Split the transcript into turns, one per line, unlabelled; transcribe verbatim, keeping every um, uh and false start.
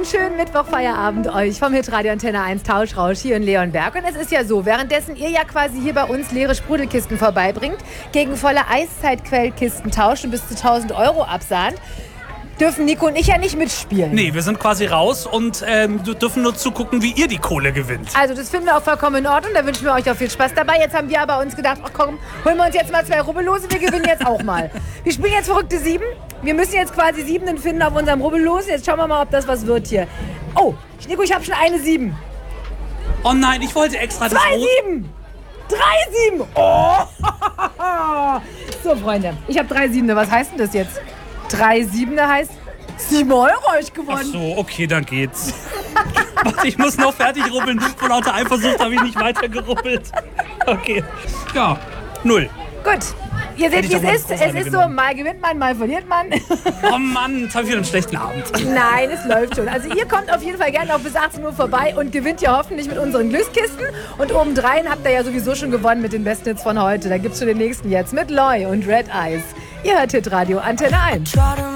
schönen Mittwochfeierabend euch vom Hitradio Antenne eins Tauschrausch hier in Leonberg. Und es ist ja so, währenddessen ihr ja quasi hier bei uns leere Sprudelkisten vorbeibringt, gegen volle Eiszeitquellkisten tauschen, bis zu tausend Euro absahnt, dürfen Nico und ich ja nicht mitspielen.
Nee, wir sind quasi raus und ähm, dürfen nur zugucken, wie ihr die Kohle gewinnt.
Also das finden wir auch vollkommen in Ordnung, da wünschen wir euch auch viel Spaß dabei. Jetzt haben wir aber uns gedacht, ach komm, holen wir uns jetzt mal zwei Rubbellose, wir gewinnen jetzt auch mal. Wir spielen jetzt verrückte Sieben. Wir müssen jetzt quasi Siebenen finden auf unserem Rubbellos. Jetzt schauen wir mal, ob das was wird hier. Oh, Nico, ich habe schon eine Sieben.
Oh nein, ich wollte extra...
Zwei
das
Sieben! Drei Sieben! Oh! So, Freunde, ich habe drei Siebene. Was heißt denn das jetzt? Drei Siebene heißt sieben Euro habe ich gewonnen.
Ach so, okay, dann geht's. Warte, ich muss noch fertig rubbeln. Vor lauter Eifersucht habe ich nicht weiter gerubbelt. Okay. Ja, null.
Gut. Ihr seht,
Hätte
wie
ich
es
doch
ist.
mal
Es
Großteile
ist so,
genommen.
mal gewinnt man, mal verliert man.
Oh Mann, jetzt habe ich wieder einen schlechten Abend.
Nein, es läuft schon. Also ihr kommt auf jeden Fall gerne noch bis achtzehn Uhr vorbei und gewinnt ja hoffentlich mit unseren Glückskisten. Und obendrein habt ihr ja sowieso schon gewonnen mit den besten Hits von heute. Da gibt's schon den nächsten jetzt mit Loy und Red Eyes. Ihr hört Hitradio Antenne eins.